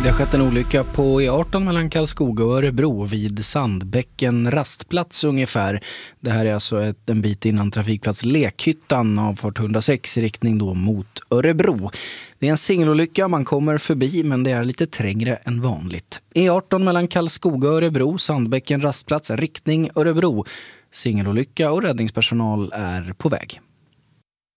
Det har skett en olycka på E18 mellan Karlskoga och Örebro vid Sandbäcken rastplats ungefär. Det här är alltså en bit innan trafikplats Lekhyttan av fart 106 i riktning då mot Örebro. Det är en singelolycka, man kommer förbi men det är lite trängre än vanligt. E18 mellan Karlskoga och Örebro, Sandbäcken rastplats, riktning Örebro. Singelolycka och räddningspersonal är på väg.